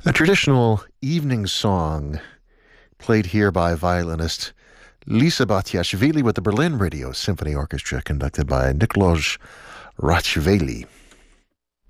A traditional evening song played here by violinist Lisa Batiashvili with the Berlin Radio Symphony Orchestra conducted by Nikoloz Ratchveli.